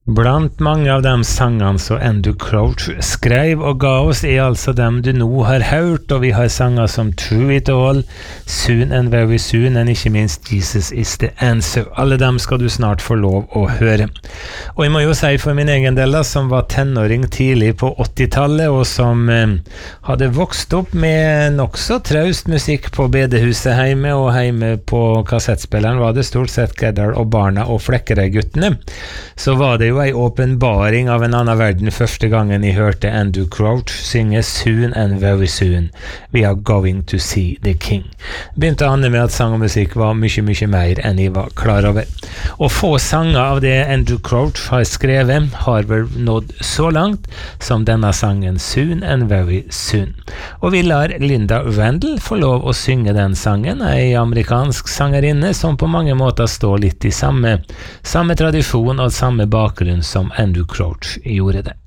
Blant mange av de sangene som Andrew Crouch skrev og ga oss altså dem du nå har hørt, og vi har sanger som Through It All, Soon and Very Soon, og ikke minst Jesus Is The Answer. Alle dem skal du snart få lov å høre. Og jeg må jo si for min egen del, som var tenåring tidlig på 80-tallet, og som hadde vokst opp med nokså traust musikk på bedehuset hjemme, og hjemme på kassettspilleren var det stort sett Gaddar og Barna og Flekkerøy-guttene, så var det jo en åpenbaring av en annen verden første gangen jeg hørte Andrew Crouch synge Soon and Very Soon, We Are Going To See The King. Begynte han med at sang og musikk var mye mer enn jeg var klar over. Og få sanger av det Andrew Crouch har skrevet har vel nådd så langt som denne sangen Soon and Very Soon. Og vi lar Linda Randall få lov å synge den sangen, en amerikansk sangerinne som på mange måter står litt i samme tradisjon og samme bakgrunn som Andrew Crouch gjorde det.